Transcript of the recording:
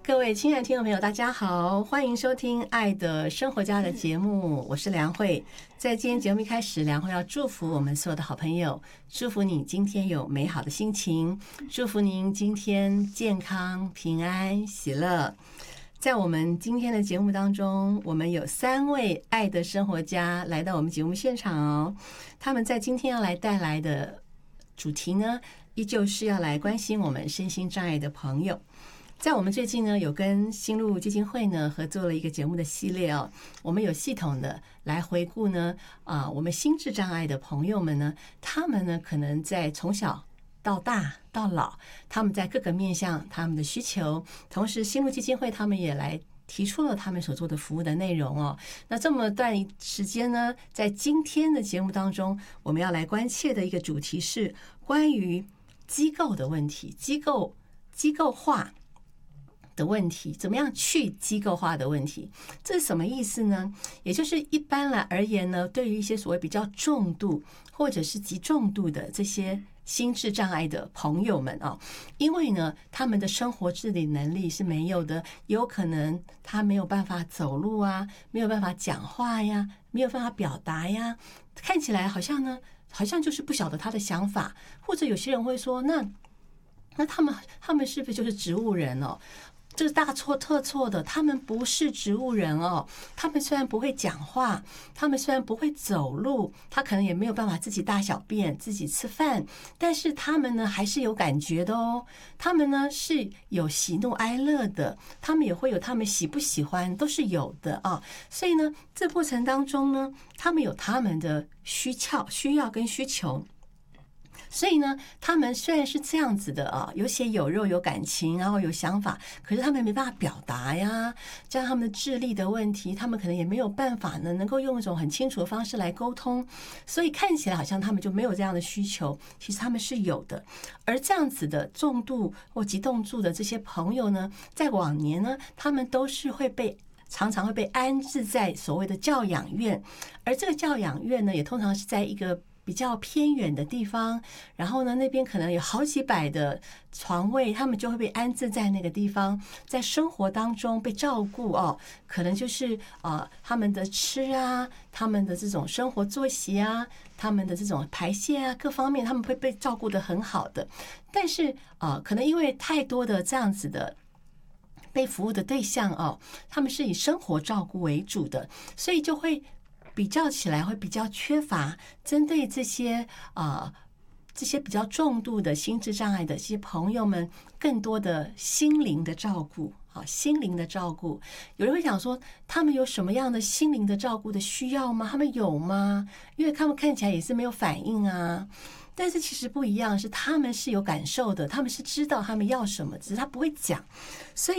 各位亲爱的听众朋友，大家好，欢迎收听《爱的生活家》的节目，我是梁慧。在今天节目一开始，梁慧要祝福我们所有的好朋友，祝福你今天有美好的心情，祝福您今天健康、平安、喜乐。在我们今天的节目当中，我们有3位爱的生活家来到我们节目现场哦。他们在今天要来带来的主题呢，依旧是要来关心我们身心障碍的朋友。在我们最近呢，有跟新路基金会呢合作了一个节目的系列哦，我们有系统的来回顾呢，我们心智障碍的朋友们呢，他们呢可能在从小到大到老，他们在各个面向他们的需求，同时新路基金会他们也来提出了他们所做的服务的内容哦。那这么段时间呢，在今天的节目当中，我们要来关切的一个主题是关于机构的问题，机构化的问题，怎么样去机构化的问题，这是什么意思呢？也就是一般来而言呢，对于一些所谓比较重度或者是极重度的这些心智障碍的朋友们啊，因为呢，他们的生活自理能力是没有的，有可能他没有办法走路啊，没有办法讲话呀，没有办法表达呀，看起来好像就是不晓得他的想法，或者有些人会说，那他们是不是就是植物人哦？这是大错特错的，他们不是植物人哦。他们虽然不会讲话，他们虽然不会走路，他可能也没有办法自己大小便、自己吃饭，但是他们呢还是有感觉的哦。他们呢是有喜怒哀乐的，他们也会有他们喜不喜欢，都是有的啊。所以呢，这过程当中呢，他们有他们的需要跟需求。所以呢，他们虽然是这样子的啊，有血有肉有感情，然后有想法，可是他们没办法表达呀，加上他们的智力的问题，他们可能也没有办法呢，能够用一种很清楚的方式来沟通，所以看起来好像他们就没有这样的需求，其实他们是有的。而这样子的重度或极重度的这些朋友呢，在往年呢，他们都是常常会被安置在所谓的教养院，而这个教养院呢，也通常是在一个比较偏远的地方，然后呢，那边可能有好几百的床位，他们就会被安置在那个地方，在生活当中被照顾哦，可能就是他们的吃啊，他们的这种生活作息啊，他们的这种排泄啊，各方面他们会被照顾得很好的。但是可能因为太多的这样子的被服务的对象哦，他们是以生活照顾为主的，所以就会比较起来会比较缺乏针对这些比较重度的心智障碍的这些朋友们更多的心灵的照顾。心灵的照顾，有人会想说，他们有什么样的心灵的照顾的需要吗？他们有吗？因为他们看起来也是没有反应啊。但是其实不一样，是他们是有感受的，他们是知道他们要什么，只是他不会讲。所以